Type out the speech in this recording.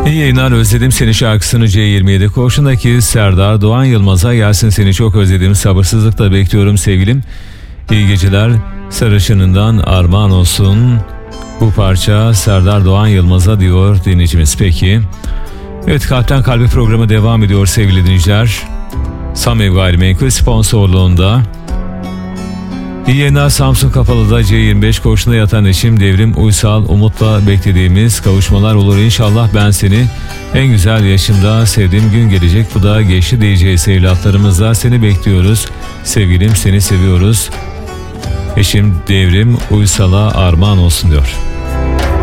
İyi yayınlar, özledim seni şarkısını C27 koğuşundaki Serdar Doğan Yılmaz'a gelsin, seni çok özledim, sabırsızlıkla bekliyorum sevgilim. İyi geceler, sarışınından armağan olsun bu parça Serdar Doğan Yılmaz'a diyor dinleyicimiz. Peki, evet, Kalpten Kalbe programı devam ediyor sevgili dinleyiciler. Samev Gayrimenkul sponsorluğunda. İyi yayınlar, Samsun Kapalı'da C25 koğuşunda yatan eşim Devrim Uysal, umutla beklediğimiz kavuşmalar olur inşallah. Ben seni en güzel yaşımda sevdiğim gün gelecek, bu da geçti diyeceğiz evlatlarımızla, seni bekliyoruz sevgilim, seni seviyoruz. Eşim Devrim Uysal'a armağan olsun diyor.